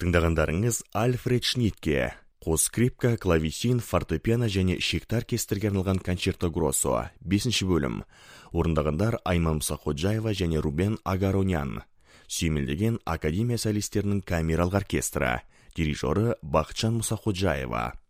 Тыңдағандарыңыз Альфред Шнитке, қос скрипка, клавесин, фортепиано және шекті оркестрге арналған концерто гроссо, 5-ші бөлім. Орындағандар Айман Мұсақоджаева және Рубен Агаронян. Сүйемелдеген Академия солистерінің камералық оркестрі. Дирижері Бақытжан Мұсақоджаева.